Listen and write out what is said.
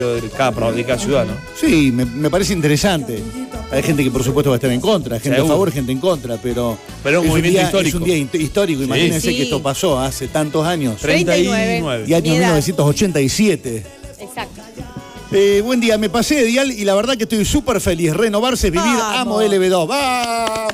de cada ciudad, ¿no? Sí, me parece interesante. Hay gente que por supuesto va a estar en contra, gente Seguro. a favor, gente en contra, pero es un movimiento histórico. Es un día histórico, imagínense Sí. que esto pasó hace tantos años. 39. Y año Mi edad. 1987. Exacto. Buen día, me pasé de dial y la verdad que estoy súper feliz. Renovarse es vivir, Vamos. amo LB2. ¡Va!